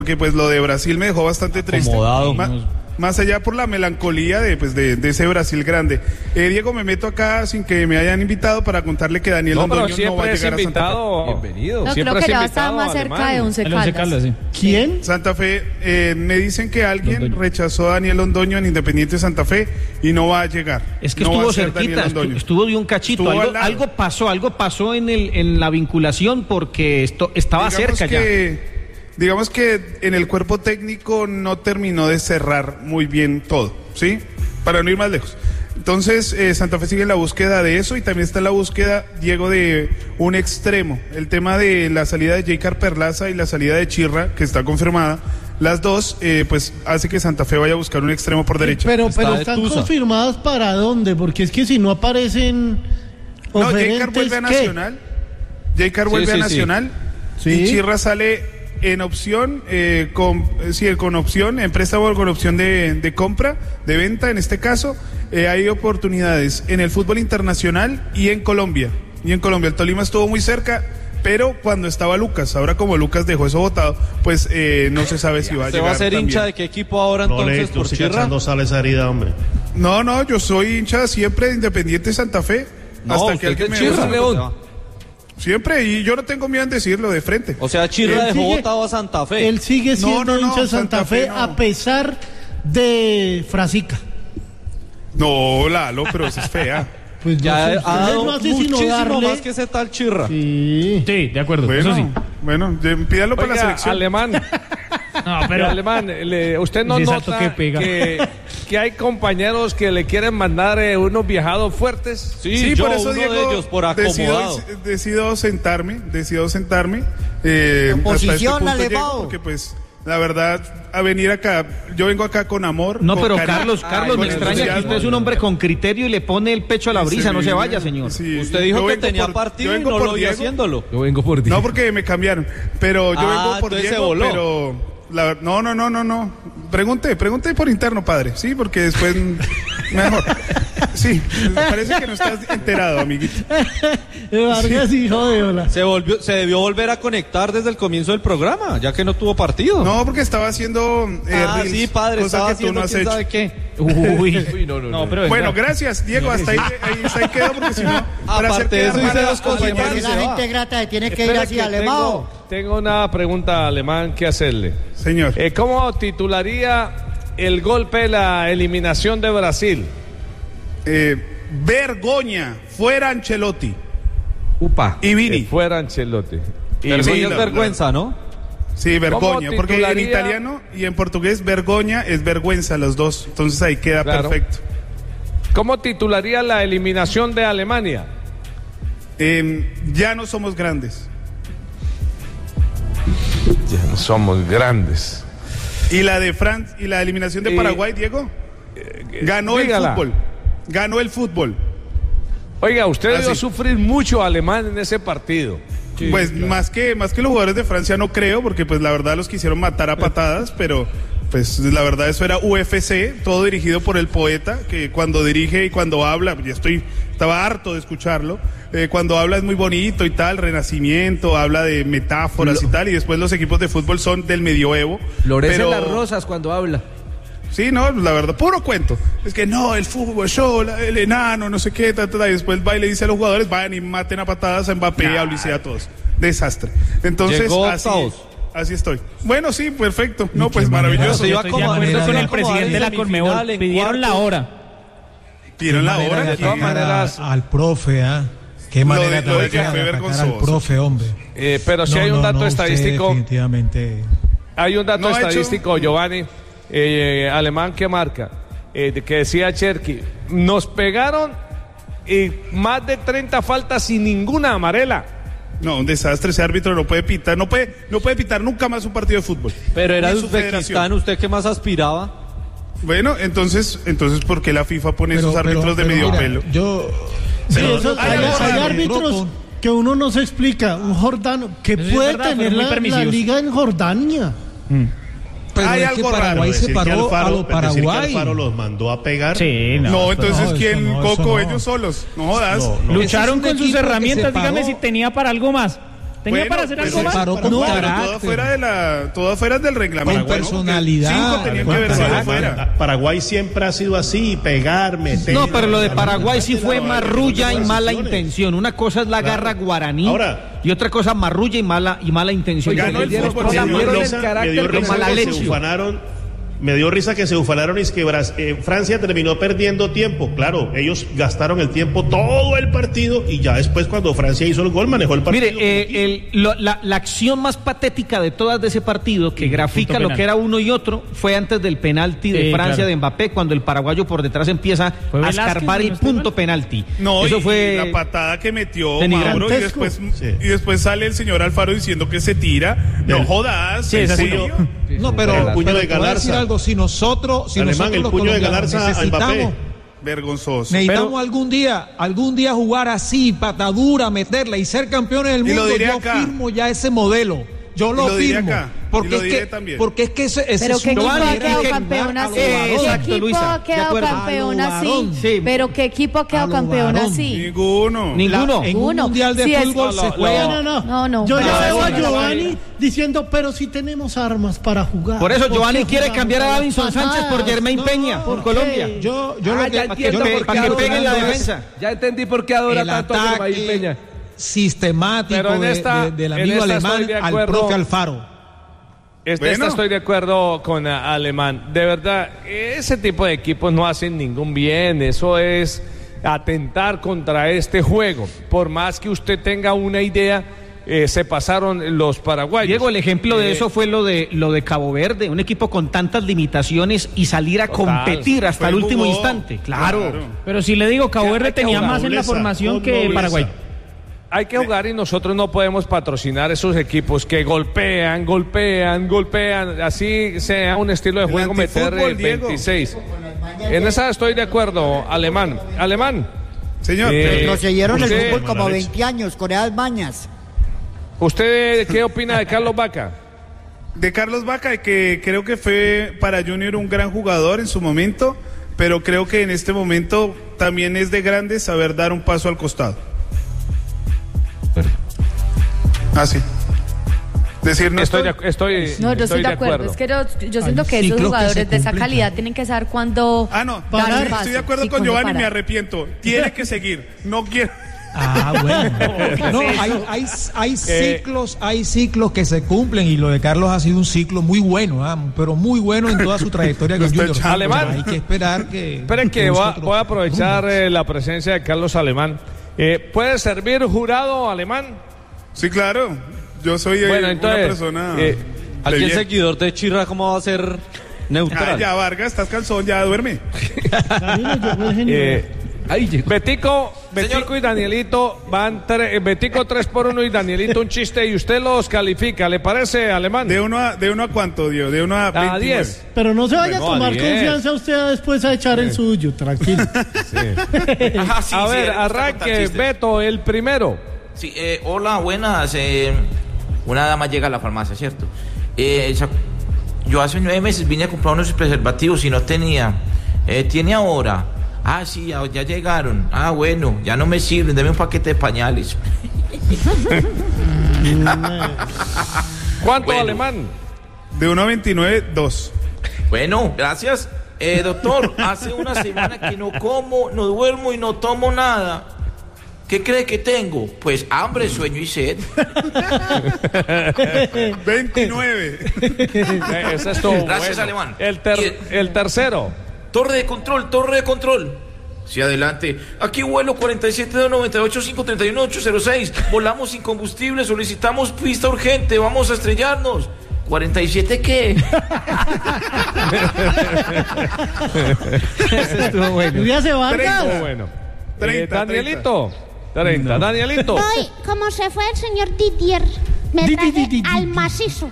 porque pues lo de Brasil me dejó bastante triste. Más allá por la melancolía de ese Brasil grande. Diego, me meto acá sin que me hayan invitado para contarle que Daniel Londoño no va a llegar a Santa Fe. Bienvenido. No, creo que ya está más cerca de Once Caldas. Sí. ¿Quién? Santa Fe. Me dicen que alguien rechazó a Daniel Londoño en Independiente Santa Fe y no va a llegar. Es que no estuvo cerquita, estuvo de un cachito. Algo pasó en la vinculación porque estaba cerca ya. Digamos que en el cuerpo técnico no terminó de cerrar muy bien todo, ¿sí? Para no ir más lejos. Entonces, Santa Fe sigue en la búsqueda de eso y también está en la búsqueda, Diego, de un extremo. El tema de la salida de Jeicar Perlaza y la salida de Chirra, que está confirmada, las dos, pues hace que Santa Fe vaya a buscar un extremo por derecha. Pero están confirmadas para dónde, porque es que si no aparecen oferentes, Jeicar vuelve a Nacional. Jeicar vuelve a Nacional. Sí. Y Chirra sale en opción, con opción, en préstamo con opción de compra, de venta en este caso. Hay oportunidades en el fútbol internacional y en Colombia. El Tolima estuvo muy cerca, pero cuando estaba Lucas, ahora como Lucas dejó eso votado, pues no se sabe si va a llegar. ¿Se va a ser también hincha de qué equipo ahora entonces por Chirra? No sale esa herida, hombre. No, yo soy hincha siempre de Independiente Santa Fe. Hasta que alguien me Chirra, León. Siempre, y yo no tengo miedo en decirlo de frente. O sea, Chirra dejó votado a Santa Fe. Él sigue siendo hincha de Santa Fe a pesar de Frasica. No, Lalo, pero eso es fea. Pues ya ha dado muchísimo más que ese tal Chirra. Sí, de acuerdo, bueno, eso sí. Bueno, pídalo para la selección. Alemán. No, pero Alemán, usted no nota que hay compañeros que le quieren mandar unos viajados fuertes. Sí, por eso, Diego, de ellos, por acomodado. Decido sentarme. Oposición al porque pues la verdad, a venir acá, yo vengo acá con amor. No, con pero cariño. Carlos, me extraña que usted es un hombre con criterio y le pone el pecho a la brisa, no se vaya, señor. Sí, usted dijo que tenía partido y no lo vi haciéndolo. Yo vengo por Diego. No, porque me cambiaron, pero yo vengo por Diego, se voló. pero... No. Pregunte por interno, padre. Sí, porque después mejor. Sí, parece que no estás enterado, amiguito. Vargas, hijo de hola. Se debió volver a conectar desde el comienzo del programa, ya que no tuvo partido. No, porque estaba haciendo reels, sí, padre, cosa estaba que haciendo tú no has quién hecho. sabe qué. Uy, No, pero bueno, gracias, Diego, hasta ahí quedó, porque si no, aparte de eso hice dos cosas. La gente grata tiene que ir así, Alemán. Tengo una pregunta, Alemán, que hacerle. Señor. ¿Cómo titularía el golpe de la eliminación de Brasil? Vergoña, fuera Ancelotti. Upa. Y Vini. Fuera Ancelotti. Vergüenza es vergüenza, ¿no? Sí, vergoña, porque en italiano y en portugués vergoña es vergüenza, los dos. Entonces ahí queda perfecto. ¿Cómo titularía la eliminación de Alemania? Ya no somos grandes. Ya no somos grandes. ¿Y la de Francia y la eliminación de Paraguay, Diego? Ganó el fútbol. Oiga, usted debió sufrir mucho Alemán en ese partido. Sí, pues claro. más que los jugadores de Francia no creo, porque pues la verdad los quisieron matar a patadas, pero pues la verdad eso era UFC, todo dirigido por el poeta, que cuando dirige y cuando habla, estaba harto de escucharlo, cuando habla es muy bonito y tal, Renacimiento, habla de metáforas y tal, y después los equipos de fútbol son del medioevo. Florece las rosas cuando habla. Sí, no, la verdad, puro cuento. Es que no, el fútbol, el enano, no sé qué, y después va y le dice a los jugadores, vayan y maten a patadas a Mbappé, a Ulises, a todos. Desastre. Entonces, así estoy. Bueno, sí, perfecto. No, pues maravilloso. Estoy de acuerdo con el presidente de la Conmebol. Pidieron la hora. ¿Pidieron la hora? De todas maneras. Al profe, Qué manera de atacar al profe, hombre. Pero si hay un dato estadístico. Definitivamente. Hay un dato estadístico, Giovanni. Alemán que marca, que decía Cherky, nos pegaron más de 30 faltas sin ninguna amarela. No, un desastre, ese árbitro no puede pitar, no puede pitar nunca más un partido de fútbol. Pero era de Uzbekistán, ¿usted qué más aspiraba? Bueno, entonces ¿por qué la FIFA pone esos árbitros de medio pelo? Hay árbitros que uno no se explica, un jordano, que puede tener la liga en Jordania. Pero hay algo raro. Se paró a lo Paraguay. Alfaro los mandó a pegar. Sí, entonces ¿quién? Coco, ellos solos. No jodas. Lucharon con sus herramientas, dígame si tenía para algo más. Tenía para hacer algo más. Todo fuera del reglamento. Con personalidad. 5 tenían que haber sido fuera. Paraguay siempre ha sido así, pegar, meter. No, pero lo de Paraguay sí fue marrulla y mala intención. Una cosa es la garra guaraní y otra cosa marrulla y mala intención. Me dio risa que se ufanaron y que Francia terminó perdiendo tiempo. Claro, ellos gastaron el tiempo todo el partido y ya después cuando Francia hizo el gol manejó el partido. Mire, la acción más patética de todas de ese partido que grafica lo que era uno y otro fue antes del penalti de Francia de Mbappé, cuando el paraguayo por detrás empieza a escarbar y punto penalti. No, eso fue la patada que metió Mauro y después sale el señor Alfaro diciendo que se tira. No jodas. No, pero puño de Galarza. Si nosotros el puño de Galarza a Mbappé. Vergonzoso. Necesitamos algún día jugar así, patadura, meterla y ser campeones del mundo. Yo firmo ya ese modelo. Yo lo firmo. Porque es que ese pero qué equipo ha quedado campeón así. ¿Qué equipo ha quedado campeón así? Pero qué equipo ha quedado campeón así. Ninguno. En un mundial de fútbol se juega. No. Yo ya veo a Giovanni diciendo, pero si tenemos armas para jugar. Por eso Giovanni quiere cambiar a Davinson Sánchez por Germain Peña, por Colombia. Yo lo que para que peguen la defensa. Ya entendí por qué adora tanto a Germain Peña. Sistemático del amigo alemán al profe Alfaro. Estoy de acuerdo con Alemán. De verdad, ese tipo de equipos no hacen ningún bien. Eso es atentar contra este juego. Por más que usted tenga una idea, se pasaron los paraguayos. Diego, el ejemplo de eso fue lo de Cabo Verde, un equipo con tantas limitaciones y salir a competir hasta el último instante. Claro. Pero si le digo, Cabo Verde tenía más en la formación que Paraguay. Hay que jugar y nosotros no podemos patrocinar esos equipos que golpean, así sea un estilo de juego meter 26. En esa estoy de acuerdo, Alemán. Señor, retrocedieron el fútbol como 20 años con esas mañas. ¿Usted qué opina de Carlos Vaca? De Carlos Vaca, que creo que fue para Junior un gran jugador en su momento, pero creo que en este momento también es de grande saber dar un paso al costado. Sí. Decir yo estoy de acuerdo. Es que yo siento que esos jugadores de esa calidad tienen que saber cuándo dar el paso. Estoy de acuerdo con Giovanni, me arrepiento. Tiene que seguir. No quiero. Bueno. No, hay ciclos que se cumplen y lo de Carlos ha sido un ciclo muy bueno, pero muy bueno en toda su trayectoria con Junior. Alemán. Hay que esperar que. Esperen que voy a aprovechar la presencia de Carlos Alemán. ¿Puede servir jurado, Alemán? Sí, claro. Yo soy una persona. ¿Aquí el seguidor de Chirra cómo va a ser neutral? Ya, Vargas, estás cansón, ya duerme. Betico y Danielito van Betico 3-1 y Danielito un chiste y usted los califica, ¿le parece, Alemán? ¿De uno a cuánto, Dios? De 1 a 29. 10. Pero no se vaya a tomar confianza usted después a echar el suyo, tranquilo. A ver, arranque, Beto, el primero. Sí, hola, buenas. Una dama llega a la farmacia, ¿cierto? Yo hace 9 meses vine a comprar unos preservativos y no tenía. ¿Tiene ahora? Ah, sí, ya llegaron. Ah, bueno, ya no me sirven, deme un paquete de pañales. ¿Cuánto, Alemán? De 1 a 29, 2. Bueno, gracias. Doctor, hace una semana que no como, no duermo y no tomo nada. ¿Qué cree que tengo? Pues hambre, sueño y sed. 29. Eso es todo. Gracias, Alemán. El tercero. Torre de control. Sí, adelante. Aquí vuelo 47-298-531-806. Volamos sin combustible, solicitamos pista urgente. Vamos a estrellarnos. ¿47 qué? Eso estuvo bueno. Ya se va. Bueno. 30, Danielito. 30. Danielito. Hoy, como se fue el señor Didier, me traje al macizo.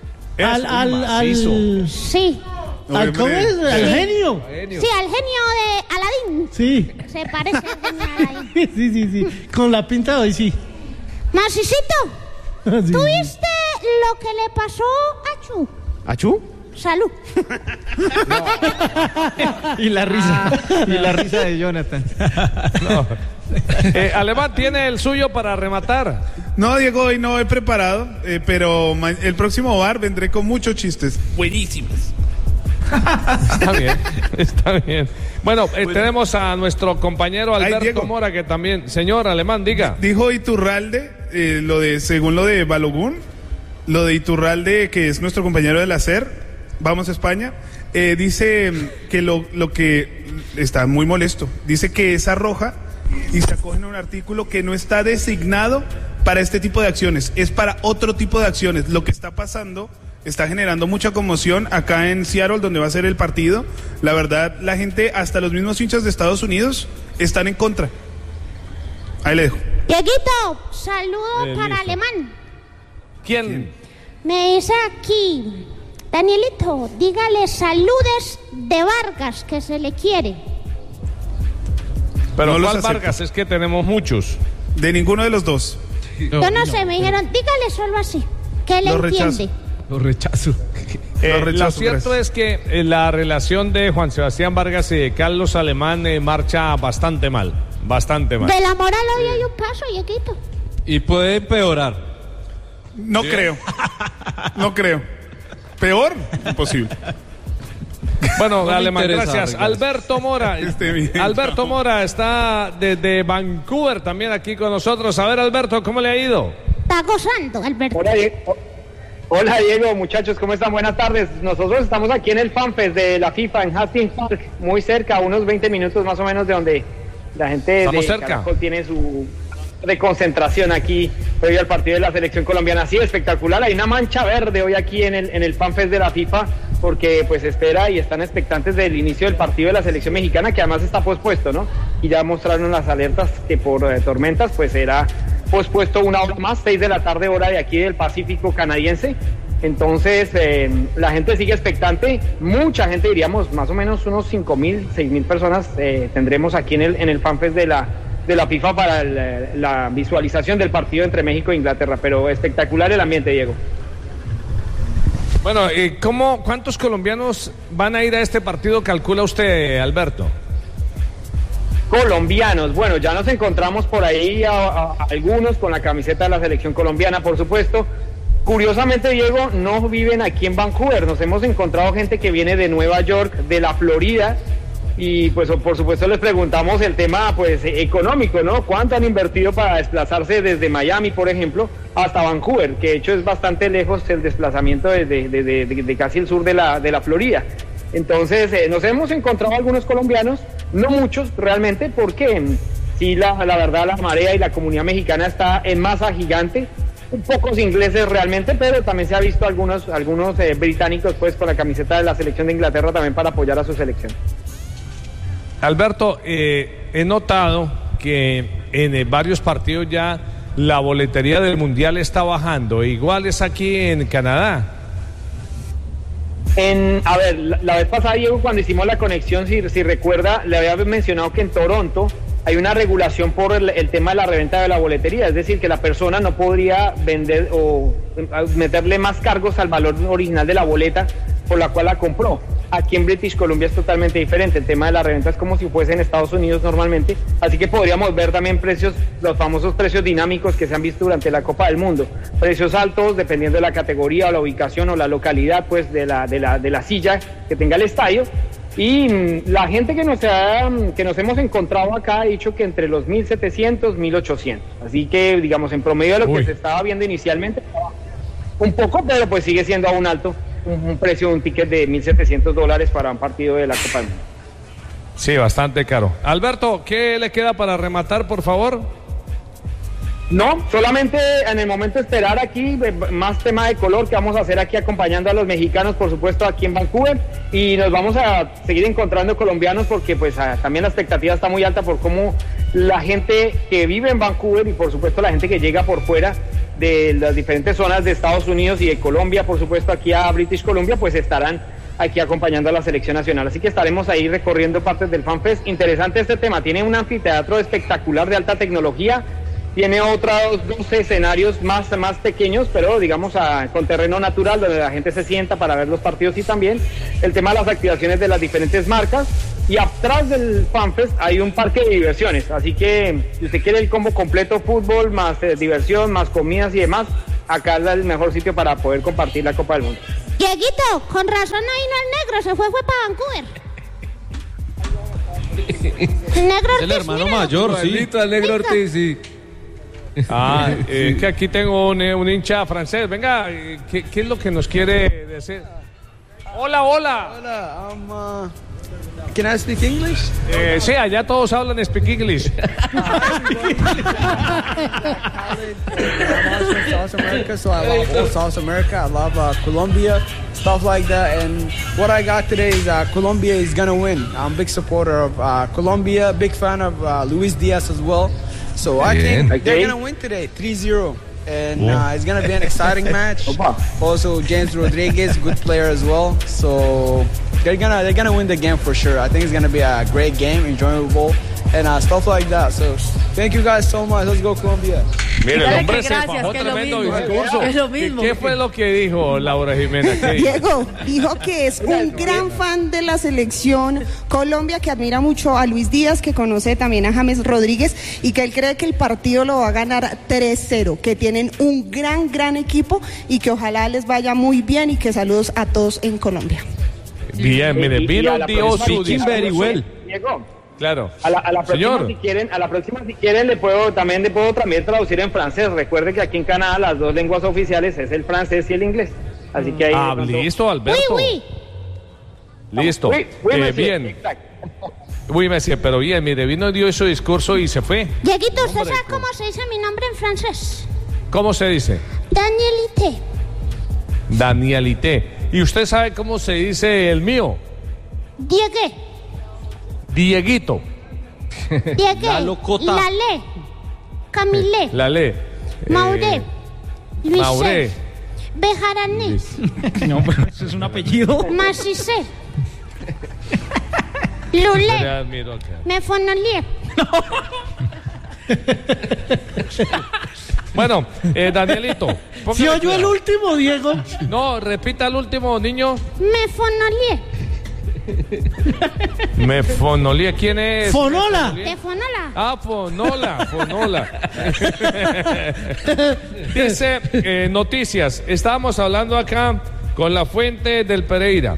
Al sí. ¿Cómo es? ¿Al genio? Sí, al genio de Aladín. Sí. Se parece al genio de Aladín. Sí. Con la pinta de hoy, sí. Macicito, ¿tú viste lo que le pasó a Chu? ¿A Chu? salud. No. Y la risa de Jonathan. No. Alemán, ¿tiene el suyo para rematar? No, Diego, hoy no he preparado, pero el próximo bar vendré con muchos chistes buenísimos. Está bien. Bueno, tenemos a nuestro compañero Alberto Mora, que también, señor Alemán, diga. Dijo Iturralde, según lo de Balogun, lo de Iturralde, que es nuestro compañero de la SER, Vamos a España, dice que lo que está muy molesto, dice que es roja y se acoge en un artículo que no está designado para este tipo de acciones, es para otro tipo de acciones. Lo que está pasando está generando mucha conmoción acá en Seattle, donde va a ser el partido. La verdad, la gente, hasta los mismos hinchas de Estados Unidos, están en contra. Ahí le dejo. Dieguito, saludo para Alemán. ¿Quién? Me dice aquí, Danielito, dígale saludes de Vargas, que se le quiere. Pero no, ¿cuál Vargas? Es que tenemos muchos. De ninguno de los dos. Yo no sé, me dijeron, dígale solo así, que le entiende. Lo rechazo. Lo cierto es que la relación de Juan Sebastián Vargas y de Carlos Alemán marcha bastante mal. Bastante mal. De la moral hoy hay un paso, Dieguito. Y puede empeorar. No creo. No creo. Peor, imposible. Bueno, Alemán, gracias. Alberto Mora. Alberto Mora está desde Vancouver también aquí con nosotros. A ver, Alberto, ¿cómo le ha ido? Está gozando, Alberto. Hola, Diego, muchachos, ¿cómo están? Buenas tardes. Nosotros estamos aquí en el FanFest de la FIFA en Hastings Park, muy cerca, unos 20 minutos más o menos de donde la gente de Caracol tiene su de concentración aquí previo al partido de la selección colombiana. Sí, espectacular. Hay una mancha verde hoy aquí en el FanFest de la FIFA, porque pues espera y están expectantes del inicio del partido de la selección mexicana, que además está pospuesto, ¿no? Y ya mostraron las alertas que por tormentas pues será pospuesto una hora más, 6 de la tarde, hora de aquí del Pacífico canadiense. Entonces la gente sigue expectante, mucha gente, diríamos más o menos unos 5.000, 6.000 personas tendremos aquí en el FanFest de la FIFA para la visualización del partido entre México e Inglaterra, pero espectacular el ambiente, Diego. Bueno, ¿cuántos colombianos van a ir a este partido, calcula usted, Alberto? Colombianos, bueno, ya nos encontramos por ahí a algunos con la camiseta de la selección colombiana, por supuesto. Curiosamente, Diego, no viven aquí en Vancouver, nos hemos encontrado gente que viene de Nueva York, de la Florida, y pues por supuesto les preguntamos el tema pues económico, ¿no? ¿Cuánto han invertido para desplazarse desde Miami, por ejemplo, hasta Vancouver? Que de hecho es bastante lejos el desplazamiento de casi el sur de la Florida. Entonces nos hemos encontrado algunos colombianos, no muchos realmente, porque sí, la verdad, la marea y la comunidad mexicana está en masa gigante. Pocos ingleses realmente, pero también se ha visto algunos británicos pues con la camiseta de la selección de Inglaterra también para apoyar a su selección. Alberto, he notado que en varios partidos ya la boletería del Mundial está bajando. Igual es aquí en Canadá. A ver, la vez pasada, Diego, cuando hicimos la conexión, si recuerda, le había mencionado que en Toronto hay una regulación por el tema de la reventa de la boletería, es decir, que la persona no podría vender o meterle más cargos al valor original de la boleta por la cual la compró. Aquí en British Columbia es totalmente diferente, el tema de la reventa es como si fuese en Estados Unidos normalmente, así que podríamos ver también precios, los famosos precios dinámicos que se han visto durante la Copa del Mundo, precios altos dependiendo de la categoría o la ubicación o la localidad pues de la silla que tenga el estadio. Y la gente que nos hemos encontrado acá ha dicho que entre los 1.700, 1.800. Así que, digamos, en promedio de lo que se estaba viendo inicialmente, un poco, pero pues sigue siendo aún alto un precio de un ticket de $1.700 para un partido de la Copa del Mundo. Sí, bastante caro. Alberto, ¿qué le queda para rematar, por favor? No, solamente en el momento esperar aquí, más tema de color que vamos a hacer aquí acompañando a los mexicanos, por supuesto, aquí en Vancouver, y nos vamos a seguir encontrando colombianos porque pues también la expectativa está muy alta por cómo la gente que vive en Vancouver y por supuesto la gente que llega por fuera de las diferentes zonas de Estados Unidos y de Colombia, por supuesto aquí a British Columbia, pues estarán aquí acompañando a la selección nacional, así que estaremos ahí recorriendo partes del FanFest. Interesante este tema, tiene un anfiteatro espectacular de alta tecnología, tiene otros 2 escenarios más pequeños, pero digamos con terreno natural donde la gente se sienta para ver los partidos, y también el tema de las activaciones de las diferentes marcas. Y atrás del FanFest hay un parque de diversiones, así que si usted quiere el combo completo, fútbol más diversión, más comidas y demás, acá es el mejor sitio para poder compartir la Copa del Mundo. Dieguito, con razón ahí no el negro, se fue para Vancouver. El negro Ortiz, el hermano mayor, sí. El negro Ortiz, sí. Que aquí tengo un hincha francés. Venga, ¿qué es lo que nos quiere decir? Hola. Hola, can I speak English? Sí, allá todos hablan speak English. I'm from South America, so I love all South America. I love Colombia, stuff like that. And what I got today is Colombia is gonna win. I'm a big supporter of Colombia, big fan of Luis Diaz as well. So I think they're gonna win today, 3-0. And it's going to be an exciting match. Also, James Rodriguez, good player as well. So they're gonna win the game for sure. I think it's going to be a great game, enjoyable, and stuff like that. So thank you guys so much. Let's go Colombia. Mire, el hombre se fajó tremendo discurso. ¿Qué fue lo que dijo Laura Jimena? Diego dijo que es un gran fan de la selección Colombia, que admira mucho a Luis Díaz, que conoce también a James Rodríguez, y que él cree que el partido lo va a ganar 3-0, que tienen un gran equipo y que ojalá les vaya muy bien, y que saludos a todos en Colombia. Bien, mire, vino Dios speaking very well. Diego. Claro. A la próxima, si quieren, le puedo también traducir en francés. Recuerde que aquí en Canadá las 2 lenguas oficiales es el francés y el inglés. Así que ahí. Listo, Alberto. Listo. Bien. Uy, Messi, pero bien, mire, vino dio su discurso y se fue. Dieguito, ¿usted sabe cómo se dice mi nombre en francés? ¿Cómo se dice? Danielité. ¿Y usted sabe cómo se dice el mío? Dieguito. Lalé. Camilé. Lalé. Mauré. Luisé. Bejarané. No, pero eso es un apellido. Macicé. Lulé. Mefonolié. Bueno, Danielito. ¿Sí oyó el último, Diego? No, repita el último, niño. Mefonolié. ¿Quién es? Fonola. De Fonola. Ah, Fonola. Dice, noticias. Estábamos hablando acá con la fuente del Pereira.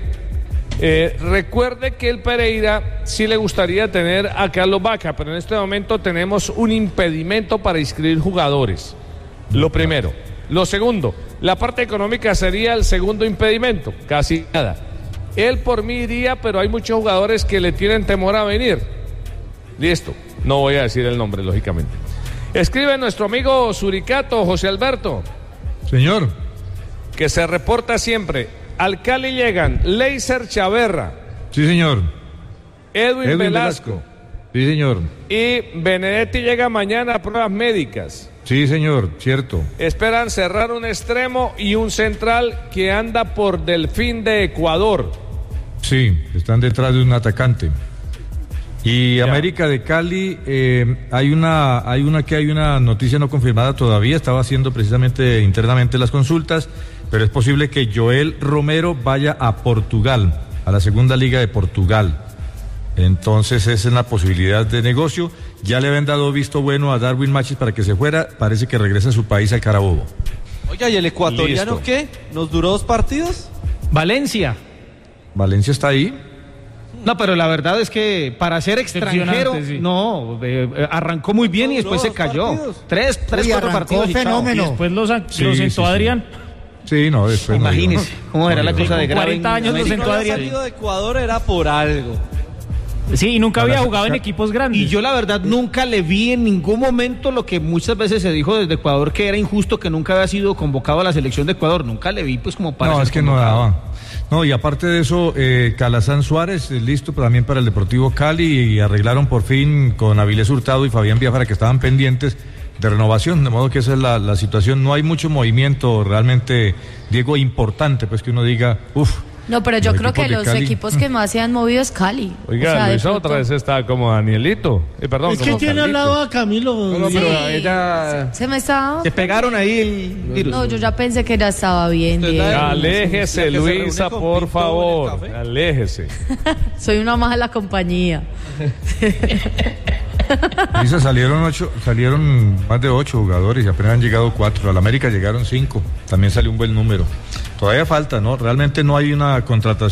Recuerde que el Pereira sí le gustaría tener a Carlos Vaca, pero en este momento tenemos un impedimento para inscribir jugadores. Lo primero. Lo segundo, la parte económica sería el segundo impedimento. Casi nada. Él por mí iría, pero hay muchos jugadores que le tienen temor a venir. Listo, no voy a decir el nombre, lógicamente. Escribe nuestro amigo Suricato, José Alberto. Señor. Que se reporta siempre. Al Cali llegan Leiser Chaverra. Sí, señor. Edwin Velasco. Sí, señor. Y Benedetti llega mañana a pruebas médicas. Sí, señor, cierto. Esperan cerrar un extremo y un central que anda por Delfín de Ecuador. Sí, están detrás de un atacante. Y ya. América de Cali, hay una noticia no confirmada todavía. Estaba haciendo precisamente internamente las consultas, pero es posible que Joel Romero vaya a Portugal, a la segunda liga de Portugal. Entonces esa es la posibilidad de negocio. Ya le habían dado visto bueno a Darwin Machis para que se fuera. Parece que regresa a su país, al Carabobo. Oiga, ¿y el ecuatoriano listo. ¿Qué? ¿Nos duró 2 partidos? Valencia está ahí. No, pero la verdad es que para ser extranjero, sí. No, arrancó muy bien y después se cayó. 4 partidos. Fenómeno. Y después lo sentó Adrián. Sí, no, después imagínese cómo era la cosa de grave. 40 años lo sentó Adrián. Si no había salido de Ecuador era por algo. Sí, y nunca había jugado en equipos grandes. Y yo la verdad nunca le vi en ningún momento lo que muchas veces se dijo desde Ecuador, que era injusto que nunca había sido convocado a la selección de Ecuador. Nunca le vi pues como para no, ser es que convocado. No daba. No, y aparte de eso, Calazán Suárez, listo también para el Deportivo Cali, y arreglaron por fin con Avilés Hurtado y Fabián Biafara, que estaban pendientes de renovación, de modo que esa es la situación. No hay mucho movimiento realmente, Diego, importante, pues que uno diga, No, pero yo creo que los equipos que más se han movido es Cali. Oiga, Luisa otra vez está como Danielito. Perdón, es que tiene al lado a Camilo. Sí. Se me estaba... Se pegaron ahí el virus. No, yo ya pensé que ya estaba bien. Aléjese, Luisa, por favor. Aléjese. Soy una mala compañía. Luisa, salieron más de 8 jugadores y apenas han llegado 4. Al América llegaron 5. También salió un buen número. Todavía falta, ¿no? Realmente no hay una contratación